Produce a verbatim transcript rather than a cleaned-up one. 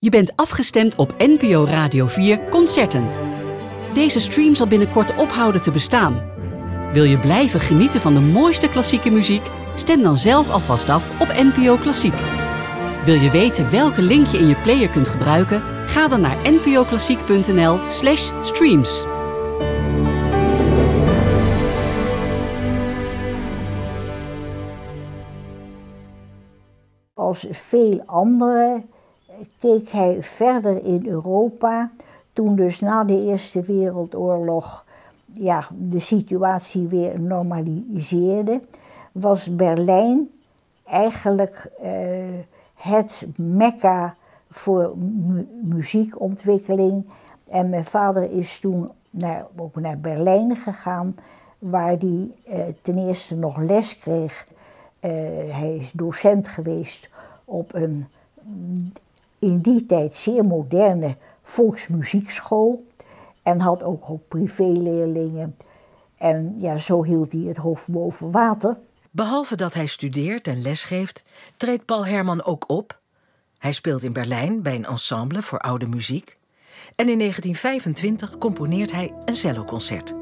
Je bent afgestemd op N P O Radio vier Concerten. Deze stream zal binnenkort ophouden te bestaan. Wil je blijven genieten van de mooiste klassieke muziek? Stem dan zelf alvast af op N P O Klassiek. Wil je weten welke link je in je player kunt gebruiken? Ga dan naar npoklassiek.nl slash streams. Als veel anderen keek hij verder in Europa. Toen dus na de Eerste Wereldoorlog ja, de situatie weer normaliseerde, was Berlijn eigenlijk uh, het mekka voor mu- muziekontwikkeling. En mijn vader is toen naar, ook naar Berlijn gegaan, waar hij uh, ten eerste nog les kreeg. Uh, hij is docent geweest op een in die tijd zeer moderne volksmuziekschool. En had ook al privéleerlingen. En ja, zo hield hij het hoofd boven water. Behalve dat hij studeert en lesgeeft, treedt Paul Hermann ook op. Hij speelt in Berlijn bij een ensemble voor oude muziek. En in negentien vijfentwintig componeert hij een celloconcert.